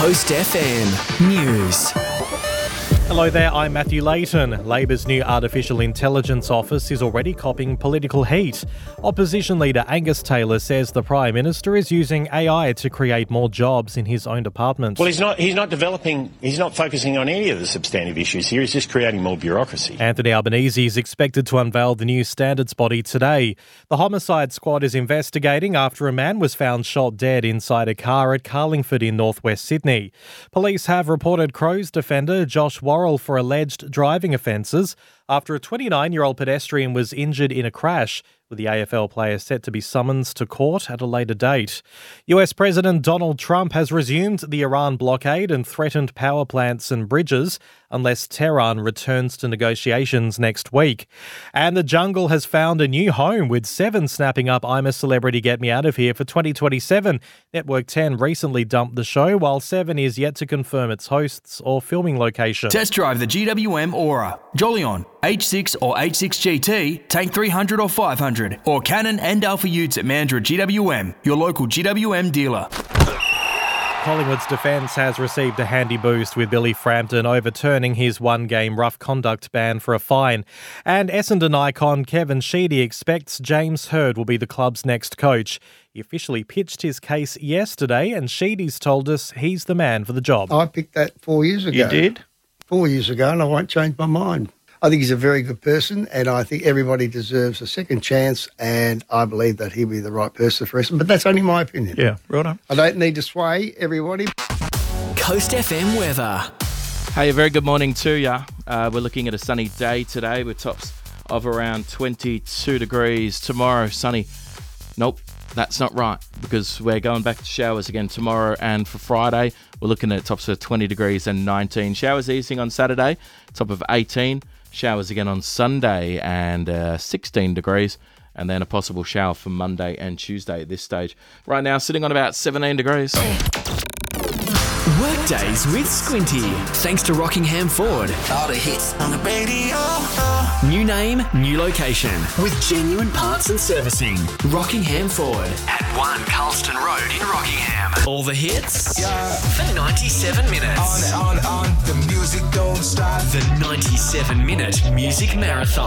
Coast FM News. Hello there, I'm Matthew Layton. Labor's new Artificial Intelligence Office is already copping political heat. Opposition leader Angus Taylor says the Prime Minister is using AI to create more jobs in his own department. Well, he's not focusing on any of the substantive issues here. He's just creating more bureaucracy. Anthony Albanese is expected to unveil the new standards body today. The homicide squad is investigating after a man was found shot dead inside a car at Carlingford in northwest Sydney. Police have reported Crows defender Josh Worrell for alleged driving offences after a 29-year-old pedestrian was injured in a crash, with the AFL player set to be summoned to court at a later date. US President Donald Trump has resumed the Iran blockade and threatened power plants and bridges unless Tehran returns to negotiations next week. And The Jungle has found a new home, with Seven snapping up I'm a Celebrity, Get Me Out of Here for 2027. Network 10 recently dumped the show, while Seven is yet to confirm its hosts or filming location. Test drive the GWM Aura, Jolyon, H6 or H6 GT, Tank 300 or 500, or Canon and Alpha Utes at Mandurah GWM, your local GWM dealer. Collingwood's defence has received a handy boost, with Billy Frampton overturning his one-game rough conduct ban for a fine. And Essendon icon Kevin Sheedy expects James Hird will be the club's next coach. He officially pitched his case yesterday, and Sheedy's told us he's the man for the job. I picked that 4 years ago. You did? 4 years ago, and I won't change my mind. I think he's a very good person, and I think everybody deserves a second chance, and I believe that he'll be the right person for us. But that's only my opinion. Yeah, right on. I don't need to sway everybody. Coast FM weather. Hey, a very good morning to you. We're looking at a sunny day today with tops of around 22 degrees. Tomorrow, sunny. Nope, that's not right, because we're going back to showers again tomorrow, and for Friday, we're looking at tops of 20 degrees and 19. Showers easing on Saturday, top of 18. Showers again on Sunday and 16 degrees, and then a possible shower for Monday and Tuesday at this stage. Right now, sitting on about 17 degrees. Workdays with Squinty, thanks to Rockingham Ford. All the hits on the radio. New name, new location, with genuine parts and servicing. Rockingham Ford at 1 Carlston Road in Rockingham. All the hits for 97 minutes. On, the music don't stop. The 97-minute music marathon.